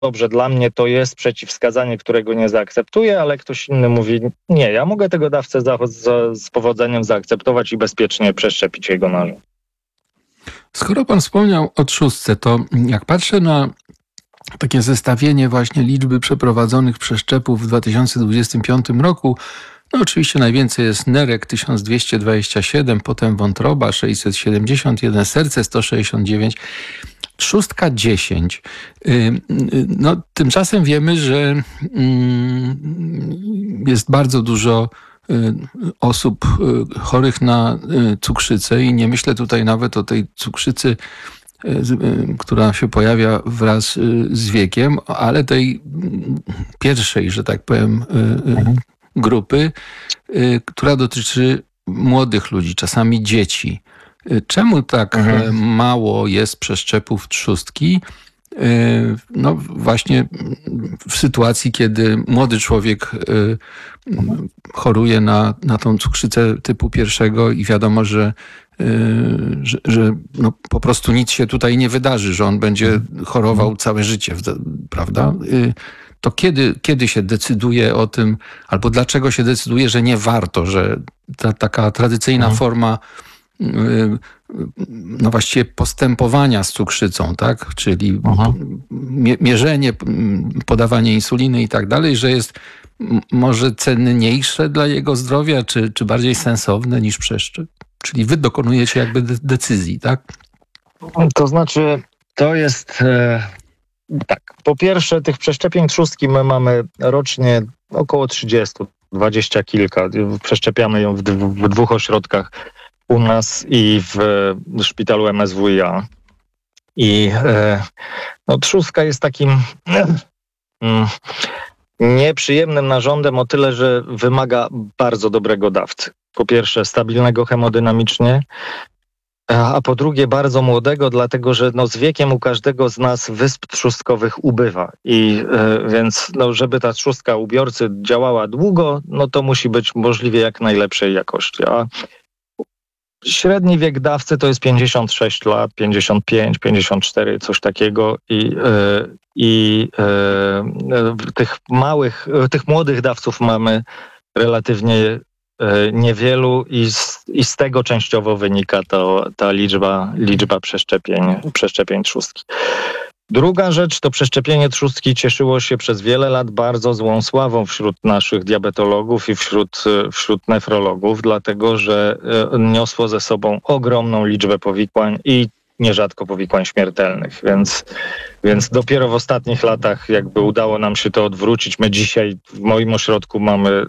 dobrze, dla mnie to jest przeciwwskazanie, którego nie zaakceptuję, ale ktoś inny mówi, nie, ja mogę tego dawcę z powodzeniem zaakceptować i bezpiecznie przeszczepić jego narząd. Skoro pan wspomniał o trzustce, to jak patrzę na takie zestawienie właśnie liczby przeprowadzonych przeszczepów w 2025 roku, no oczywiście najwięcej jest nerek 1227, potem wątroba 671, serce 169, trzustka 10. No, tymczasem wiemy, że jest bardzo dużo osób chorych na cukrzycę i nie myślę tutaj nawet o tej cukrzycy, która się pojawia wraz z wiekiem, ale tej pierwszej, że tak powiem, grupy, która dotyczy młodych ludzi, czasami dzieci. Czemu tak mało jest przeszczepów trzustki? No właśnie w sytuacji, kiedy młody człowiek choruje na tą cukrzycę typu pierwszego i wiadomo, że no po prostu nic się tutaj nie wydarzy, że on będzie chorował całe życie, prawda? To kiedy się decyduje o tym, albo dlaczego się decyduje, że nie warto, że ta taka tradycyjna forma no właściwie postępowania z cukrzycą, tak? Czyli mierzenie, podawanie insuliny i tak dalej, że jest może cenniejsze dla jego zdrowia, czy bardziej sensowne niż przeszczep? Czyli wy dokonujecie jakby decyzji, tak? To znaczy, to jest tak. Po pierwsze, tych przeszczepień trzustki my mamy rocznie około 30, 20 kilka. Przeszczepiamy ją w dwóch ośrodkach u nas i w szpitalu MSWiA. I no, trzustka jest takim nieprzyjemnym narządem o tyle, że wymaga bardzo dobrego dawcy. Po pierwsze stabilnego hemodynamicznie, a po drugie bardzo młodego, dlatego że no, z wiekiem u każdego z nas wysp trzustkowych ubywa. I więc no, żeby ta trzustka ubiorcy działała długo, no to musi być możliwie jak najlepszej jakości. A średni wiek dawcy to jest 56 lat, 55, 54, coś takiego i tych młodych dawców mamy relatywnie niewielu i z tego częściowo wynika ta liczba przeszczepień trzustki. Druga rzecz to przeszczepienie trzustki cieszyło się przez wiele lat bardzo złą sławą wśród naszych diabetologów i wśród nefrologów, dlatego że niosło ze sobą ogromną liczbę powikłań i nierzadko powikłań śmiertelnych. Więc dopiero w ostatnich latach jakby udało nam się to odwrócić. My dzisiaj w moim ośrodku mamy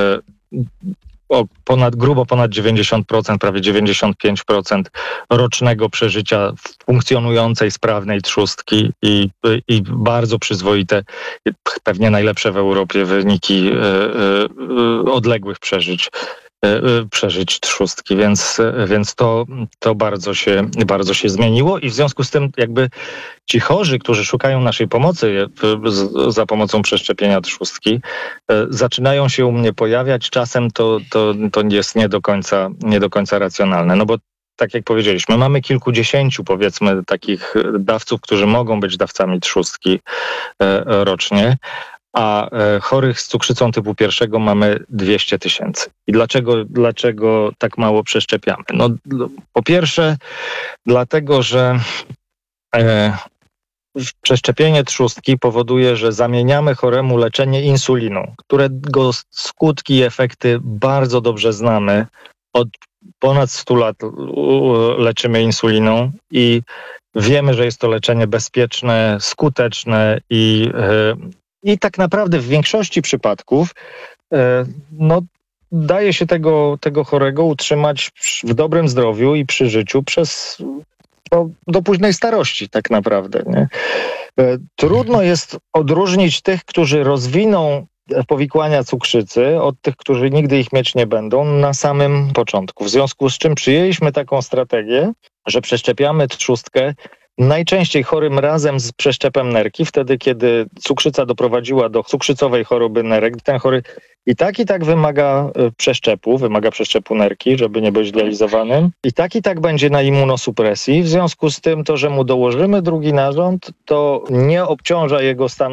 grubo ponad 90%, prawie 95% rocznego przeżycia funkcjonującej, sprawnej trzustki i bardzo przyzwoite, pewnie najlepsze w Europie wyniki odległych przeżyć trzustki, więc to bardzo się zmieniło i w związku z tym jakby ci chorzy, którzy szukają naszej pomocy za pomocą przeszczepienia trzustki, zaczynają się u mnie pojawiać. Czasem to jest nie do końca racjonalne, no bo tak jak powiedzieliśmy, mamy kilkudziesięciu powiedzmy takich dawców, którzy mogą być dawcami trzustki rocznie, a chorych z cukrzycą typu pierwszego mamy 200 000. I dlaczego tak mało przeszczepiamy? No, po pierwsze, dlatego, że przeszczepienie trzustki powoduje, że zamieniamy choremu leczenie insuliną, którego skutki i efekty bardzo dobrze znamy. Od ponad 100 lat leczymy insuliną i wiemy, że jest to leczenie bezpieczne, skuteczne i tak naprawdę w większości przypadków no, daje się tego chorego utrzymać w dobrym zdrowiu i przy życiu do późnej starości tak naprawdę. Nie? Trudno jest odróżnić tych, którzy rozwiną powikłania cukrzycy od tych, którzy nigdy ich mieć nie będą na samym początku. W związku z czym przyjęliśmy taką strategię, że przeszczepiamy trzustkę najczęściej chorym razem z przeszczepem nerki, wtedy kiedy cukrzyca doprowadziła do cukrzycowej choroby nerek. Ten chory i tak wymaga przeszczepu nerki, żeby nie być dializowanym. I tak będzie na immunosupresji. W związku z tym to, że mu dołożymy drugi narząd, to nie obciąża jego stanu